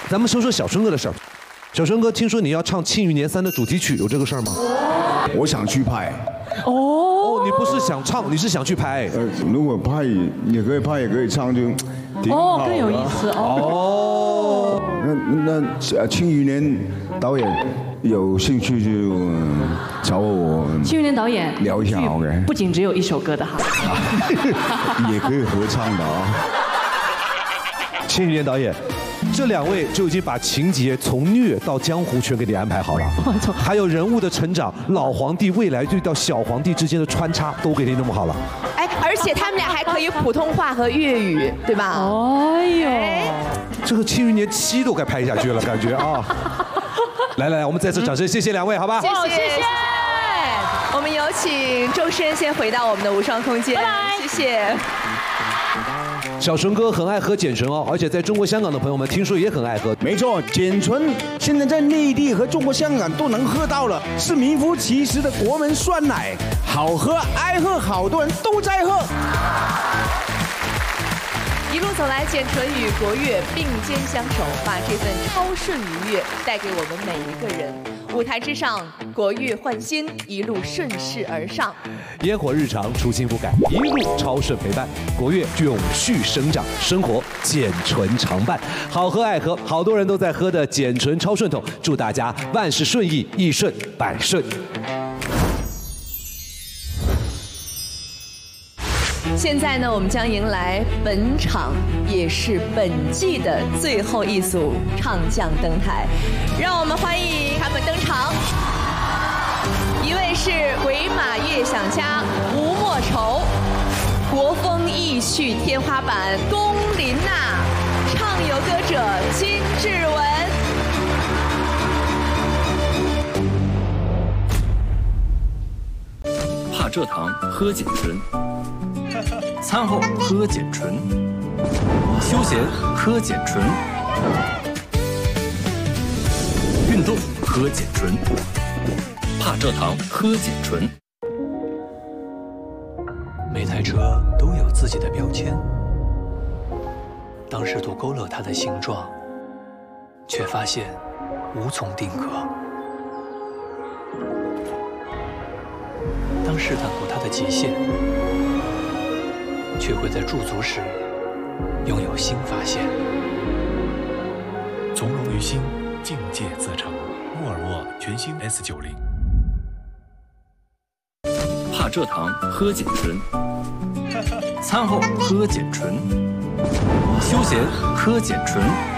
咱们说说小春哥的事儿。小春哥，听说你要唱《庆余年3》的主题曲，有这个事儿吗？ 我想去拍。 哦，你不是想唱，你是想去拍。 如果拍也可以拍，也可以唱，就挺好的。 更有意思哦。 那庆余年导演有兴趣就找我。 庆余年导演聊一下 ，OK。 不仅只有一首歌的哈， 也可以合唱的啊。 庆余年导演。这2位就已经把情节从虐到江湖全给你安排好了，还有人物的成长，老皇帝未来对到小皇帝之间的穿插都给你弄好了。 哎，而且他们俩还可以普通话和粤语，对吧？ 哎呦， 这个《庆余年7》都该拍下去了，感觉啊！来，我们再次掌声，谢谢2位，好吧？ 谢谢。我们有请周深先回到我们的无双空间，拜拜，谢谢。 小纯哥很爱喝碱醇哦，而且在中国香港的朋友们听说也很爱喝。 没错，碱醇现在在内地和中国香港都能喝到了，是名副其实的国门酸奶，好喝爱喝，好多人都在喝。 一路走来，碱醇与国乐并肩相守，把这份超顺愉悦带给我们每一个人。舞台之上，国乐焕新，一路顺势而上。 烟火日常，初心不改，一路超顺陪伴。国乐永续生长，生活碱醇常伴。好喝爱喝，好多人都在喝的碱醇超顺桶，祝大家万事顺意，益顺百顺。 现在呢，我们将迎来本场也是本季的最后一组唱将登台，让我们欢迎他们登场。一位是鬼马乐响家吴莫愁，国风义趣天花板龚琳娜，唱有歌者金志文。 怕蔗糖喝碱醇。餐后喝碱醇，休闲喝碱醇，运动喝碱醇，怕蔗糖喝碱醇。 每台车都有自己的标签，当试图勾勒它的形状，却发现无从定格。当试探过它的极限，却会在驻足时拥有新发现。 从容于心，境界自成。沃尔沃全新 S90。 怕蔗糖喝碱醇，餐后喝碱醇，休闲喝碱醇。